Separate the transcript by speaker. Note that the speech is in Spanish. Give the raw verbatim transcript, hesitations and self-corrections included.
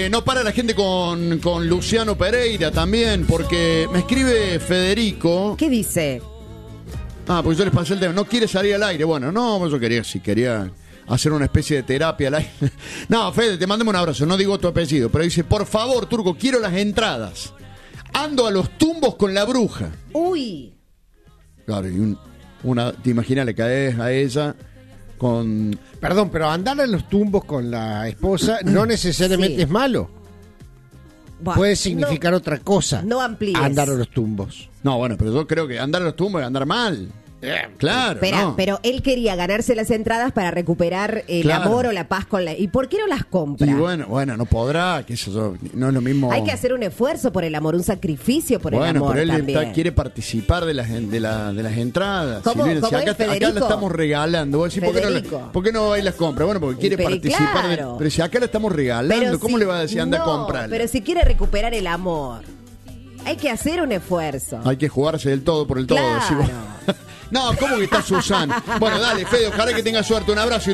Speaker 1: Eh, no para la gente con, con Luciano Pereira también, porque me escribe Federico.
Speaker 2: ¿Qué dice?
Speaker 1: Ah, porque yo les pasé el tema. No quiere salir al aire. Bueno, no, yo quería, si quería hacer una especie de terapia al aire. No, Fede, te mandamos un abrazo. No digo tu apellido, pero dice, por favor, Turco, quiero las entradas. Ando a los tumbos con la bruja.
Speaker 2: Uy.
Speaker 1: Claro, y un, una, te imaginas, le caes a ella con...
Speaker 3: Perdón, pero andar a los tumbos con la esposa no necesariamente
Speaker 2: Sí.
Speaker 3: es malo.
Speaker 2: Buah,
Speaker 3: Puede significar
Speaker 2: no,
Speaker 3: otra cosa.
Speaker 2: No amplíes.
Speaker 3: Andar a los tumbos.
Speaker 1: No, bueno, pero yo creo que andar a los tumbos es andar mal. Claro,
Speaker 2: Espera,
Speaker 1: no.
Speaker 2: pero él quería ganarse las entradas para recuperar el
Speaker 1: Claro.
Speaker 2: amor o la paz con la... ¿Y por qué no las compra?
Speaker 1: Y bueno, bueno, no podrá, que eso no es lo mismo.
Speaker 2: Hay que hacer un esfuerzo por el amor, un sacrificio por
Speaker 1: bueno,
Speaker 2: el amor
Speaker 1: pero él
Speaker 2: también.
Speaker 1: está- quiere participar de las de, la, de las entradas.
Speaker 2: ¿Cómo-
Speaker 1: Silvina, si
Speaker 2: cómo
Speaker 1: acá,
Speaker 2: es,
Speaker 1: acá la
Speaker 2: Federico?
Speaker 1: estamos regalando. Vos decís, ¿por qué, no,
Speaker 2: Federico.
Speaker 1: la- ¿por qué no va y las compra? Bueno, porque quiere
Speaker 2: Pero
Speaker 1: participar. de-
Speaker 2: claro.
Speaker 1: pero si acá la estamos regalando, ¿cómo
Speaker 2: si-
Speaker 1: le va a decir anda
Speaker 2: no,
Speaker 1: a comprarla?
Speaker 2: Pero si quiere recuperar el amor, hay que hacer un esfuerzo.
Speaker 1: Hay que jugarse del todo por el todo.
Speaker 2: Claro.
Speaker 1: decís vos. No, ¿cómo que está Susana? Bueno, dale, Fede, ojalá que tenga suerte. Un abrazo. Y